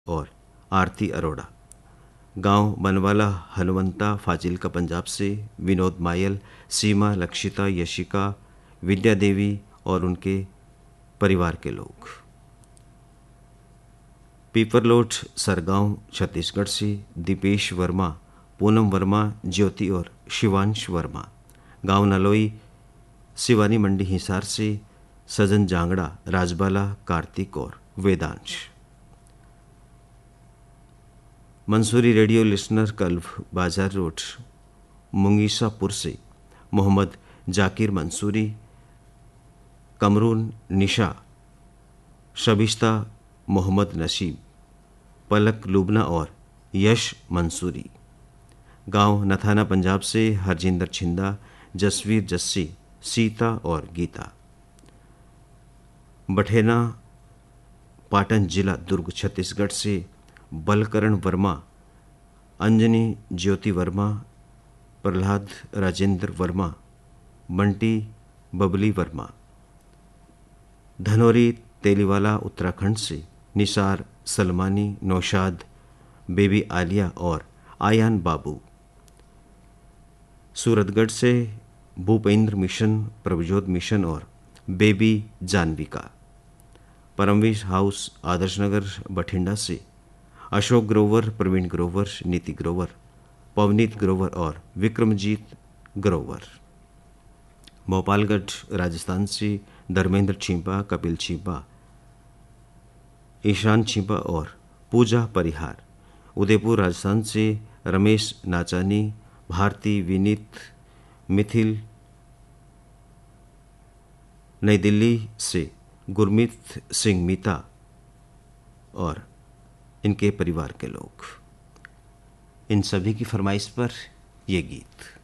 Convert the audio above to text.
और आरती अरोड़ा। गांव बनवाला हनुमंता फाजिल्का पंजाब से विनोद मायल, सीमा, लक्षिता, यशिका, विद्या देवी और उनके परिवार के लोग। पीपरलोट सरगांव छत्तीसगढ़ से दीपेश वर्मा, पूनम वर्मा, ज्योति और शिवांश वर्मा। गांव नलोई सिवानी मंडी हिसार से सजन जांगड़ा, राजबाला, कार्तिक और वेदांश। मंसूरी रेडियो लिसनर कल्ब बाजार रोड मुंगीसापुर से मोहम्मद जाकिर मंसूरी, कमरून निशा, शबिस्ता मोहम्मद नसीब, पलक लुबना और यश मंसूरी। गांव नथाना पंजाब से हरजिंदर छिंदा, जसवीर जस्सी, सीता और गीता। बठेना पाटन जिला दुर्ग छत्तीसगढ़ से बलकरण वर्मा, अंजनी ज्योति वर्मा, प्रहलाद राजेंद्र वर्मा, बंटी बबली वर्मा। धनोरी तेलीवाला उत्तराखंड से निसार सलमानी, नौशाद, बेबी आलिया और आयान बाबू। सूरतगढ़ से भूपेंद्र मिशन, प्रभजोत मिशन और बेबी जानविका। परमवीर हाउस आदर्शनगर बठिंडा से अशोक ग्रोवर, प्रवीण ग्रोवर, नीति ग्रोवर, पवनीत ग्रोवर और विक्रमजीत ग्रोवर। भोपालगढ़ राजस्थान से धर्मेंद्र छिंपा, कपिल छिंपा, ईशान छिंपा और पूजा परिहार। उदयपुर राजस्थान से रमेश नाचानी, भारती, विनीत, मिथिल। नई दिल्ली से गुरमीत सिंह मीता और इनके परिवार के लोग। इन सभी की फरमाइश पर ये गीत।